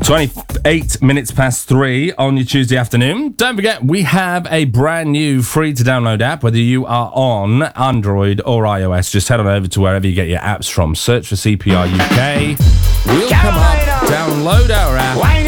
28 minutes past 3 on your Tuesday afternoon. Don't forget, we have a brand new free-to-download app, whether you are on Android or iOS. Just head on over to wherever you get your apps from. Search for CPR UK. We'll come up, download our app.